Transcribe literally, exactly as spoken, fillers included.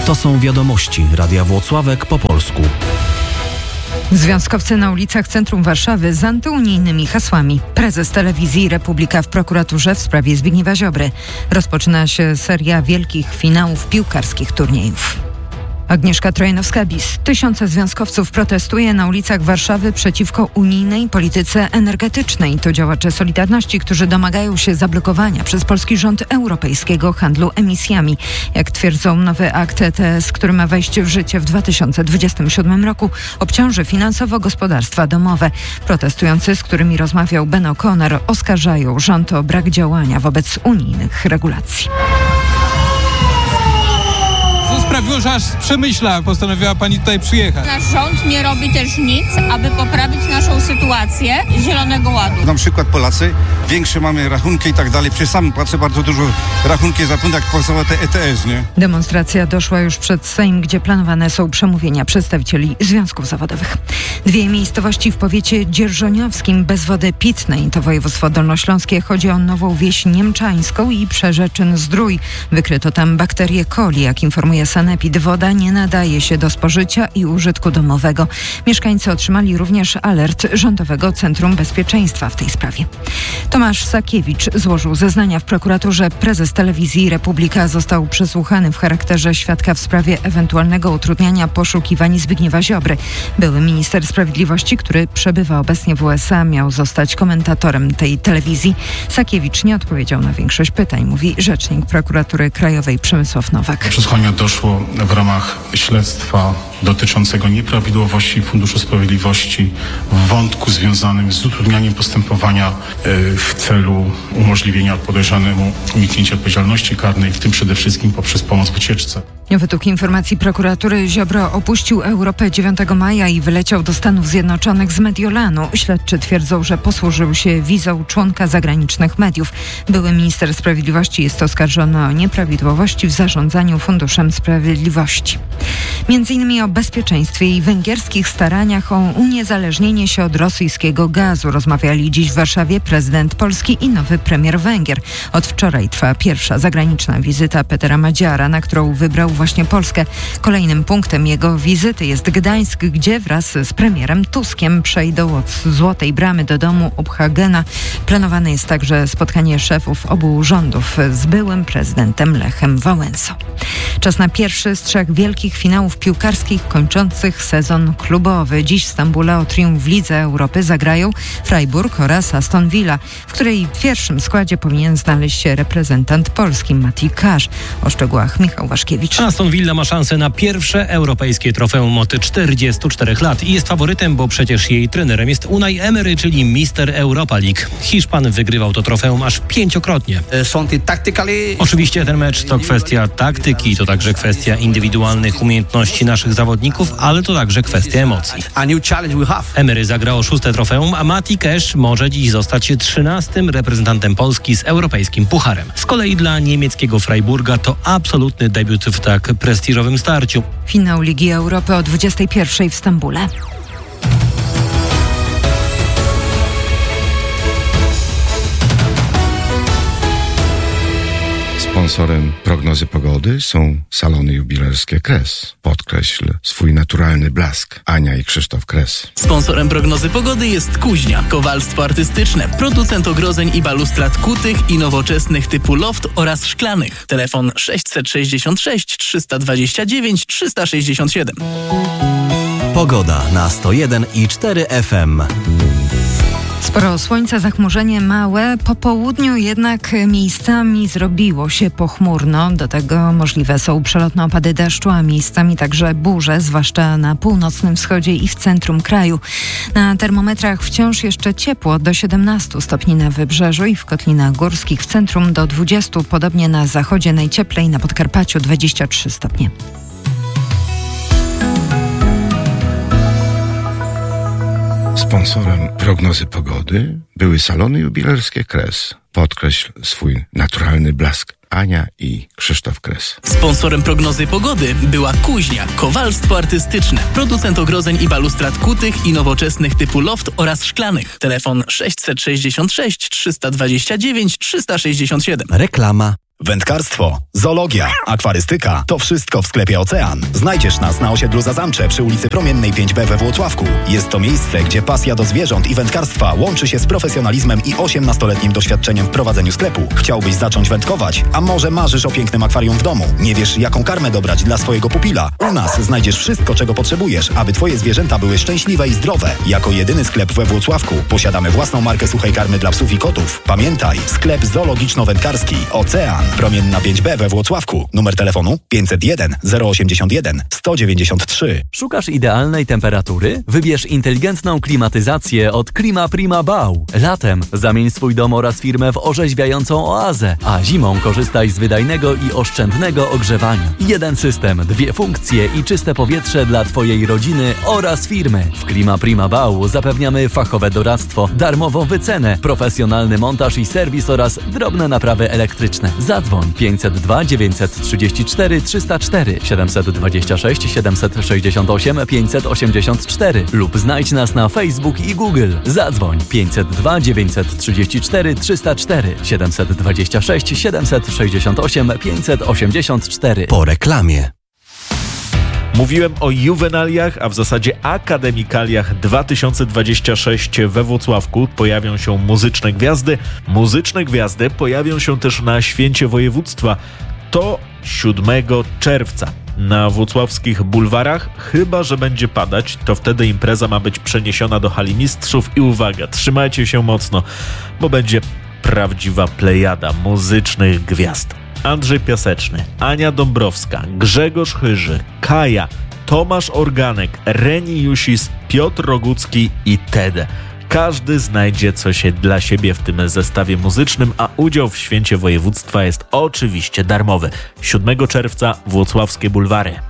To są wiadomości Radia Włocławek po polsku. Związkowcy na ulicach centrum Warszawy z antyunijnymi hasłami. Prezes telewizji Republika w prokuraturze w sprawie Zbigniewa Ziobry. Rozpoczyna się seria wielkich finałów piłkarskich turniejów. Agnieszka Trojanowska-Bis. Tysiące związkowców protestuje na ulicach Warszawy przeciwko unijnej polityce energetycznej. To działacze Solidarności, którzy domagają się zablokowania przez polski rząd europejskiego handlu emisjami. Jak twierdzą, nowy akt E T S, który ma wejść w życie w dwa tysiące dwudziestym siódmym roku, obciąży finansowo gospodarstwa domowe. Protestujący, z którymi rozmawiał Ben O'Connor, oskarżają rząd o brak działania wobec unijnych regulacji. Sprawiło, że aż z Przemyśla postanowiła pani tutaj przyjechać. Nasz rząd nie robi też nic, aby poprawić naszą sytuację Zielonego Ładu. Na przykład Polacy, większe mamy rachunki i tak dalej. Przecież sam płacę bardzo dużo rachunki za prąd, jak powstało te E T S, nie? Demonstracja doszła już przed Sejm, gdzie planowane są przemówienia przedstawicieli związków zawodowych. Dwie miejscowości w powiecie dzierżoniowskim bez wody pitnej. To województwo dolnośląskie. Chodzi o Nową Wieś Niemczańską i Przerzeczyn-Zdrój. Wykryto tam bakterię coli, jak informuje Sanepid. Woda nie nadaje się do spożycia i użytku domowego. Mieszkańcy otrzymali również alert Rządowego Centrum Bezpieczeństwa w tej sprawie. Tomasz Sakiewicz złożył zeznania w prokuraturze. Prezes telewizji Republika został przesłuchany w charakterze świadka w sprawie ewentualnego utrudniania poszukiwań Zbigniewa Ziobry. Były minister sprawiedliwości, który przebywa obecnie w U S A, miał zostać komentatorem tej telewizji. Sakiewicz nie odpowiedział na większość pytań, mówi rzecznik prokuratury krajowej Przemysław Nowak. Przesłuchania doszło w ramach śledztwa dotyczącego nieprawidłowości Funduszu Sprawiedliwości w wątku związanym z utrudnianiem postępowania w celu umożliwienia podejrzanemu uniknięcia odpowiedzialności karnej, w tym przede wszystkim poprzez pomoc w ucieczce. Według informacji prokuratury Ziobro opuścił Europę dziewiątego maja i wyleciał do Stanów Zjednoczonych z Mediolanu. Śledczy twierdzą, że posłużył się wizą członka zagranicznych mediów. Były minister sprawiedliwości jest oskarżony o nieprawidłowości w zarządzaniu Funduszem Sprawiedliwości. Między innymi o bezpieczeństwie i węgierskich staraniach o uniezależnienie się od rosyjskiego gazu rozmawiali dziś w Warszawie prezydent Polski i nowy premier Węgier. Od wczoraj trwa pierwsza zagraniczna wizyta Petera Madziara, na którą wybrał właśnie Polskę. Kolejnym punktem jego wizyty jest Gdańsk, gdzie wraz z premierem Tuskiem przejdą od Złotej Bramy do domu Obhagena. Planowane jest także spotkanie szefów obu rządów z byłym prezydentem Lechem Wałęsą. Czas na pierwszy z trzech wielkich finałów piłkarskich kończących sezon klubowy. Dziś w Stambule o triumf w Lidze Europy zagrają Freiburg oraz Aston Villa, w której w pierwszym składzie powinien znaleźć się reprezentant Polski Mati Kasz. O szczegółach Michał Waszkiewicz. Aston Villa ma szansę na pierwsze europejskie trofeum od czterdziestu czterech lat i jest faworytem, bo przecież jej trenerem jest Unai Emery, czyli mister Europa League. Hiszpan wygrywał to trofeum aż pięciokrotnie. Oczywiście ten mecz to kwestia taktyki, to także kwestia indywidualnych umiejętności naszych zawodników, ale to także kwestia emocji. Emery zagra o szóste trofeum, a Mati Cash może dziś zostać trzynastym reprezentantem Polski z europejskim pucharem. Z kolei dla niemieckiego Freiburga to absolutny debiut w tak prestiżowym starciu. Finał Ligi Europy o dwudziestej pierwszej w Stambule. Sponsorem prognozy pogody są salony jubilerskie Kres. Podkreśl swój naturalny blask. Ania i Krzysztof Kres. Sponsorem prognozy pogody jest Kuźnia, kowalstwo artystyczne, producent ogrodzeń i balustrad kutych i nowoczesnych typu loft oraz szklanych. Telefon sześćset sześćdziesiąt sześć trzysta dwadzieścia dziewięć trzysta sześćdziesiąt siedem. Pogoda na sto jeden i cztery F M. Sporo słońca, zachmurzenie małe. Po południu jednak miejscami zrobiło się pochmurno. Do tego możliwe są przelotne opady deszczu, a miejscami także burze, zwłaszcza na północnym wschodzie i w centrum kraju. Na termometrach wciąż jeszcze ciepło, do siedemnastu stopni na wybrzeżu i w Kotlinach Górskich, w centrum do dwudziestu, podobnie na zachodzie, najcieplej na Podkarpaciu dwadzieścia trzy stopnie. Sponsorem prognozy pogody były salony jubilerskie Kres. Podkreśl swój naturalny blask. Ania i Krzysztof Kres. Sponsorem prognozy pogody była Kuźnia, kowalstwo artystyczne, producent ogrodzeń i balustrad kutych i nowoczesnych typu loft oraz szklanych. Telefon sześćset sześćdziesiąt sześć trzysta dwadzieścia dziewięć trzysta sześćdziesiąt siedem. Reklama. Wędkarstwo, zoologia, akwarystyka – to wszystko w sklepie Ocean. Znajdziesz nas na osiedlu Zazamcze przy ulicy Promiennej pięć B we Włocławku. Jest to miejsce, gdzie pasja do zwierząt i wędkarstwa łączy się z profesjonalizmem i osiemnastoletnim doświadczeniem w prowadzeniu sklepu. Chciałbyś zacząć wędkować? A może marzysz o pięknym akwarium w domu? Nie wiesz, jaką karmę dobrać dla swojego pupila? U nas znajdziesz wszystko, czego potrzebujesz, aby twoje zwierzęta były szczęśliwe i zdrowe. Jako jedyny sklep we Włocławku posiadamy własną markę suchej karmy dla psów i kotów. Pamiętaj, sklep zoologiczno-wędkarski Ocean. Promienna pięć B we Włocławku. Numer telefonu pięćset jeden zero osiemdziesiąt jeden sto dziewięćdziesiąt trzy. Szukasz idealnej temperatury? Wybierz inteligentną klimatyzację od Klima Prima Bau. Latem zamień swój dom oraz firmę w orzeźwiającą oazę, a zimą korzystaj z wydajnego i oszczędnego ogrzewania. Jeden system, dwie funkcje i czyste powietrze dla twojej rodziny oraz firmy. W Klima Prima Bau zapewniamy fachowe doradztwo, darmową wycenę, profesjonalny montaż i serwis oraz drobne naprawy elektryczne. Zadzwoń pięćset dwa dziewięćset trzydzieści cztery trzysta cztery siedemset dwadzieścia sześć siedemset sześćdziesiąt osiem pięćset osiemdziesiąt cztery lub znajdź nas na Facebook i Google. Zadzwoń pięćset dwa dziewięćset trzydzieści cztery trzysta cztery siedemset dwadzieścia sześć siedemset sześćdziesiąt osiem pięćset osiemdziesiąt cztery. Po reklamie. Mówiłem o juwenaliach, a w zasadzie akademikaliach dwa tysiące dwadzieścia sześć we Włocławku. Pojawią się muzyczne gwiazdy. Muzyczne gwiazdy pojawią się też na Święcie Województwa. To siódmego czerwca. Na włocławskich bulwarach, chyba że będzie padać, to wtedy impreza ma być przeniesiona do hali mistrzów i uwaga, trzymajcie się mocno, bo będzie prawdziwa plejada muzycznych gwiazd. Andrzej Piaseczny, Ania Dąbrowska, Grzegorz Chyży, Kaja, Tomasz Organek, Reni Jusis, Piotr Rogucki i Tede. Każdy znajdzie coś dla siebie w tym zestawie muzycznym, a udział w Święcie Województwa jest oczywiście darmowy. siódmego czerwca Włocławskie bulwary.